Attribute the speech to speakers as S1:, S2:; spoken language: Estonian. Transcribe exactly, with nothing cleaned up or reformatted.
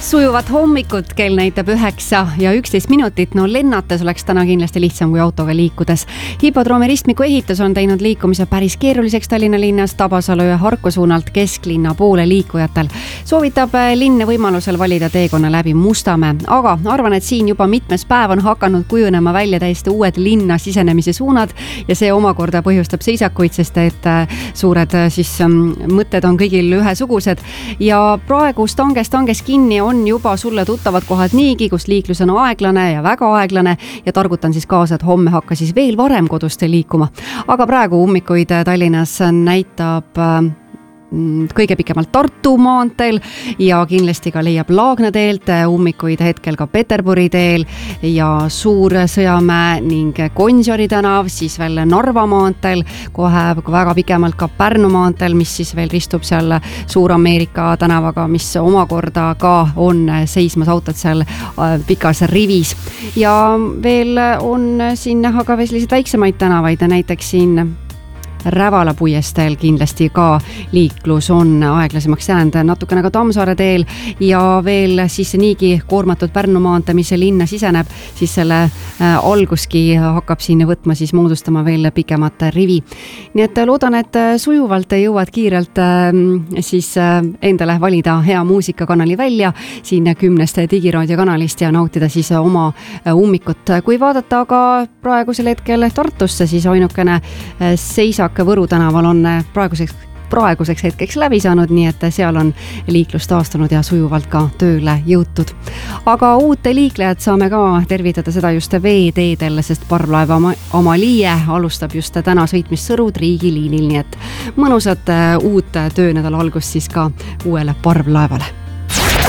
S1: Sujuvat hommikut, kell näitab üheksa ja üksteist minutit. No lennates oleks täna kindlasti lihtsam kui autoga liikudes. Hipodroomi ristmiku ehitus on teinud liikumise päris keeruliseks Tallinna linnas Tabasalu ja Harku suunalt kesklinna poole liikujatel. Soovitab linne võimalusel valida teekonna läbi Mustamäe, aga arvan, et siin juba mitmes päev on hakanud kujunema välja täiesti uued linna sisenemise suunad ja see omakorda põhjustab seisakuid, sest et suured siis mõtted on kõigil ühesugused ja praegu stanges stanges kinni on juba sulle tuttavad kohad niigi, kus liiklus on aeglane ja väga aeglane ja targutan siis kaasa, et homme hakka siis veel varem kodust liikuma. Aga praegu ummikuid Tallinnas näitab kõige pikemalt Tartu maanteel ja kindlasti ka leiab Laagna teelt ummikuid hetkel ka Peterburi teel ja Suur-Sõjamäe ning Gonsiori tänav, siis veel Narva maanteel, kohe väga pikemalt ka Pärnu maanteel, mis siis veel ristub seal Suur-Ameerika tänavaga, mis omakorda ka on seismas autod seal pikas rivis. Ja veel on siin näha ka veel selliseid väiksemaid tänavaid, näiteks siin Rävala puiesteel kindlasti ka liiklus on aeglasemaks jäänud, natukene ka Tammsaare teel ja veel siis niigi koormatud Pärnu maantee, mis linna siseneb, siis selle alguski hakkab siin võtma siis moodustama veel pikemat rivi. Nii et loodan, et sujuvalt jõuad kiirelt siis endale valida hea muusikakanali välja siin kümnest digiraadio kanalist ja nautida siis oma ummikut. Kui vaadata aga praegusel hetkel Tartusse, siis ainukene seisak Võru tänaval on praeguseks, praeguseks hetkeks läbi saanud, nii et seal on liiklus taastunud ja sujuvalt ka tööle jõutud. Aga uute liiklejad saame ka tervitada seda just veeteedel, sest parvlaeva Amalie alustab just täna sõitmist Sõrud riigiliinil, nii et mõnusat uut töönädala algust siis ka uuele parvlaevale.